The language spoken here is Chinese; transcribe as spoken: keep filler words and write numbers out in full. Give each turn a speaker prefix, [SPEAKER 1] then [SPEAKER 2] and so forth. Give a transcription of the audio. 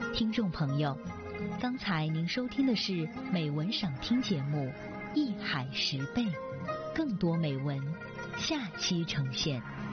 [SPEAKER 1] 听众朋友，刚才您收听的是美文赏听节目《艺海十倍》，更多美文下期呈现。